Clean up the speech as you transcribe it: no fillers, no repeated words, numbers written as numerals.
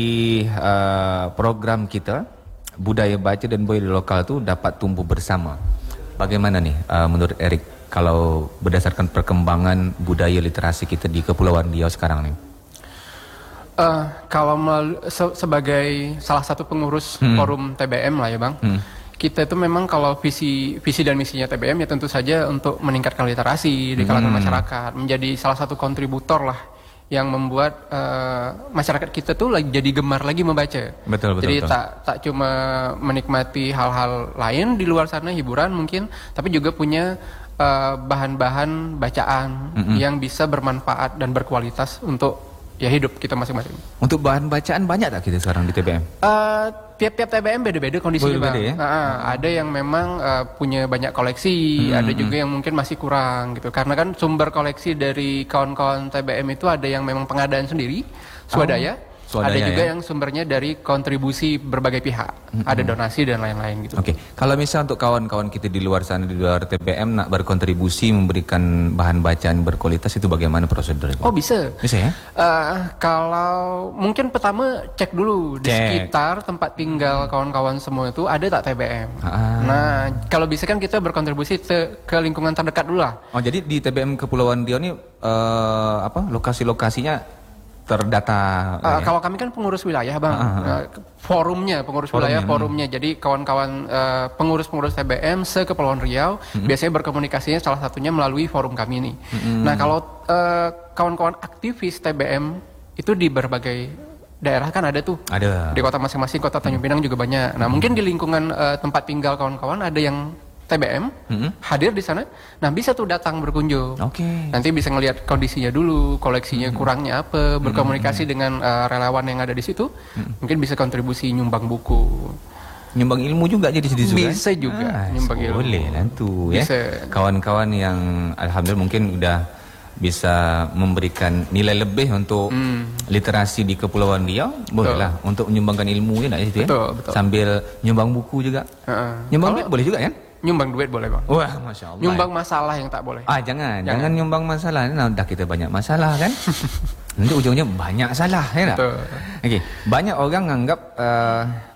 Di program kita budaya baca dan budaya lokal itu dapat tumbuh bersama. Bagaimana nih menurut Erik kalau berdasarkan perkembangan budaya literasi kita di Kepulauan Riau sekarang nih? Kalau sebagai salah satu pengurus forum TBM lah ya Bang, kita itu memang kalau visi dan misinya TBM ya tentu saja untuk meningkatkan literasi di kalangan masyarakat, menjadi salah satu kontributor lah yang membuat masyarakat kita tuh jadi gemar lagi membaca. Betul. Jadi tak cuma menikmati hal-hal lain di luar sana, hiburan mungkin, tapi juga punya bahan-bahan bacaan yang bisa bermanfaat dan berkualitas untuk ya hidup kita masing-masing. Untuk bahan bacaan banyak tak kita sekarang di TBM? Tiap-tiap TBM beda-beda kondisinya Bang. Ya? Ada yang memang punya banyak koleksi, ada juga yang mungkin masih kurang gitu. Karena kan sumber koleksi dari kawan-kawan TBM itu ada yang memang pengadaan sendiri, swadaya. Ada juga yang sumbernya dari kontribusi berbagai pihak, ada donasi dan lain-lain gitu. Oke, kalau misalnya untuk kawan-kawan kita di luar sana, di luar TBM nak berkontribusi memberikan bahan bacaan berkualitas itu bagaimana prosedurnya? Oh bisa. Bisa ya? Kalau mungkin pertama cek dulu di sekitar tempat tinggal kawan-kawan semua itu ada tak TBM. Nah kalau bisa kan kita berkontribusi ke lingkungan terdekat dulu lah. Oh jadi di TBM Kepulauan Riau ini lokasi-lokasinya terdata. Kalau kami kan pengurus wilayah Bang, pengurus wilayah forumnya. Jadi kawan-kawan pengurus-pengurus TBM se-Kepulauan Riau biasanya berkomunikasinya salah satunya melalui forum kami ini. Nah kalau kawan-kawan aktivis TBM itu di berbagai daerah kan ada tuh. Ada. Di kota masing-masing, kota Tanjung Pinang juga banyak. Nah mungkin di lingkungan tempat tinggal kawan-kawan ada yang TBM hadir di sana, nah bisa tuh datang berkunjung. Nanti bisa ngelihat kondisinya dulu, koleksinya kurangnya apa, berkomunikasi dengan relawan yang ada di situ, mungkin bisa kontribusi nyumbang buku, nyumbang ilmu juga jadi di situ. Bisa juga nyumbang ilmu. Boleh lah tuh ya. Kawan-kawan yang alhamdulillah mungkin udah bisa memberikan nilai lebih untuk literasi di Kepulauan Riau, bolehlah untuk menyumbangkan ilmu ya itu ya. Betul. Sambil nyumbang buku juga. Nyumbang duit boleh juga ya? Nyumbang duit boleh Bang. Wah, Masya Allah. Nyumbang masalah yang tak boleh. Jangan nyumbang masalah. Nah, udah kita banyak masalah kan. Nanti ujungnya banyak salah ya tak? Oke, banyak orang nganggap